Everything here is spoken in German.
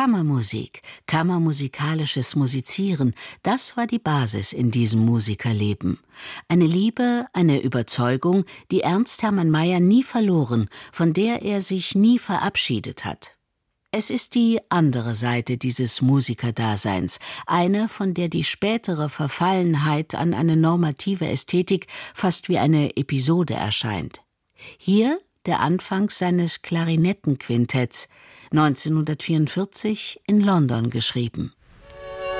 Kammermusik, kammermusikalisches Musizieren, das war die Basis in diesem Musikerleben. Eine Liebe, eine Überzeugung, die Ernst Hermann Meyer nie verloren, von der er sich nie verabschiedet hat. Es ist die andere Seite dieses Musikerdaseins, eine, von der die spätere Verfallenheit an eine normative Ästhetik fast wie eine Episode erscheint. Hier der Anfang seines Klarinettenquintetts, 1944 in London geschrieben.